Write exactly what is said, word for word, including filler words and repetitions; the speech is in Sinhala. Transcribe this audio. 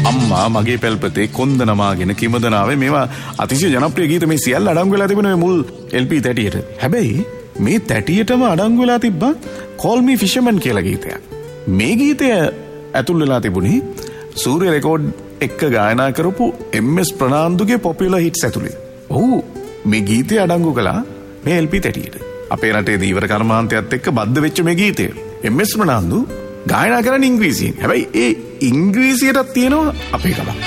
අම්මා මගේ පැල්පතේ කොන්ද නමාගෙන කිමදනාවේ මේවා අතිශය ජනප්‍රිය ගීත මේ සියල්ල අඩංගු වෙලා තිබුණේ මුල් එල් පී තැටියට. හැබැයි මේ තැටියටම අඩංගු වෙලා තිබ්බා Call Me Fisherman කියලා ගීතයක්. මේ ගීතය ඇතුල් වෙලා තිබුණේ සූර්ය රෙකෝඩ් එක්ක ගායනා කරපු එම් එස් ප්‍රනාන්දුගේ පොපියුලර් හිට්ස් ඇතුලේ. ඔහු මේ ගීතය අඩංගු කළා මේ එල් පී තැටියට. අපේ රටේ දීවර කර්මාන්තයත් එක්ක බද්ධ වෙච්ච මේ ගීතය එම් එස් ප්‍රනාන්දු ගායනා කරන ඉංග්‍රීසියෙන්. හැබැයි ඒ ඉංග්‍රීසියටත් තියෙනවා අපේ කමක්.